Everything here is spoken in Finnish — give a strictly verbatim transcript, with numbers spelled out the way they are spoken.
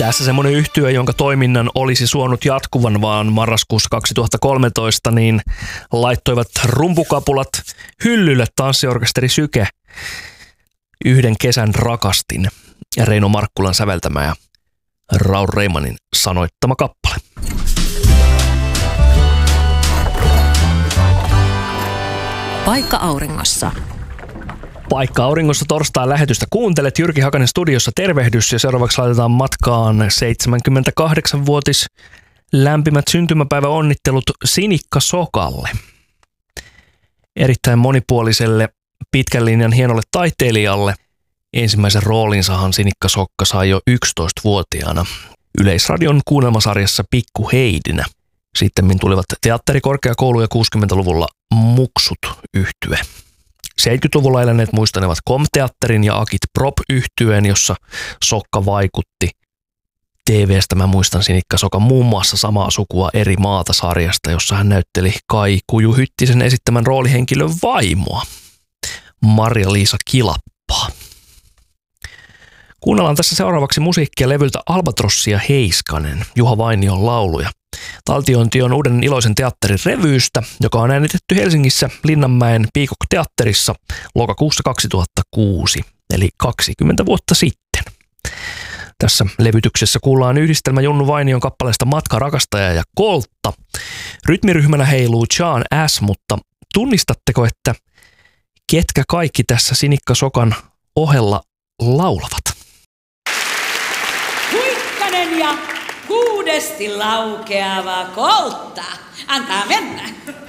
Tässä semmoinen yhtye, jonka toiminnan olisi suonut jatkuvan vaan marraskuussa kaksituhattakolmetoista, niin laittoivat rumpukapulat hyllylle tanssiorkesteri Syke. Yhden kesän rakastin ja Reino Markkulan säveltämä ja Raul Reimanin sanoittama kappale. Paikka auringossa. Paikka auringossa torstain lähetystä kuuntelet. Jyrki Hakanen studiossa, tervehdys, ja seuraavaksi laitetaan matkaan seitsemänkymmentäkahdeksanvuotis lämpimät syntymäpäiväonnittelut Sinikka Sokalle. Erittäin monipuoliselle pitkän linjan hienolle taiteilijalle. Ensimmäisen roolinsahan Sinikka Sokka sai jo yksitoistavuotiaana Yleisradion kuunnelmasarjassa Pikku Heidinä. Sitten tulivat teatterikorkeakoulu ja kuusikymmentäluvulla Muksut -yhtye. seitsemänkymmentäluvulla eläneet muistanevat Kom-teatterin ja Akit Prop-yhtyeen, jossa Sokka vaikutti. T V:stä mä muistan Sinikka Sokan muun muassa Samaa sukua eri maata -sarjasta, jossa hän näytteli Kai Kuju Hyttisen esittämän roolihenkilön vaimoa, Marja-Liisa Kilappaa. Kuunnellaan tässä seuraavaksi musiikkia levyltä Albatrossi ja Heiskanen, Juha Vainion lauluja. Taltiointi on Uuden Iloisen teatterin revyystä, joka on äänitetty Helsingissä Linnanmäen Peacock-teatterissa lokakuussa kaksituhattakuusi, eli kaksikymmentä vuotta sitten. Tässä levytyksessä kuullaan yhdistelmä Junnu Vainion kappaleesta Matka, rakastaja ja Koltta. Rytmiryhmänä heiluu John S., mutta tunnistatteko, että ketkä kaikki tässä Sinikka Sokan ohella laulavat? Huikkanen ja kuudesti laukeava Koltta. Antaa mennä.